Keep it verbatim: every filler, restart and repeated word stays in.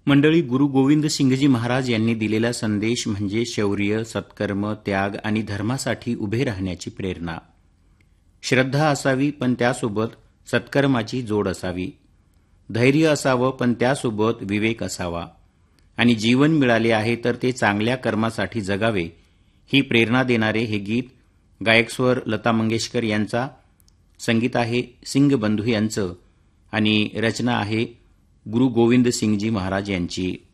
मंडळी, गुरु गोविंद सिंगजी महाराज यांनी दिलेला संदेश म्हणजे शौर्य, सत्कर्म, त्याग आणि धर्मासाठी उभे राहण्याची प्रेरणा. श्रद्धा असावी, पण त्यासोबत सत्कर्माची जोड असावी. धैर्य असावं, पण त्यासोबत विवेक असावा. आणि जीवन मिळाले आहे तर ते चांगल्या कर्मासाठी जगावे, ही प्रेरणा देणारे हे गीत गायकस्वर लता मंगेशकर यांचा, संगीत आहे सिंग बंधू यांचं आणि रचना आहे गुरु गोविंद सिंगजी महाराज यांची.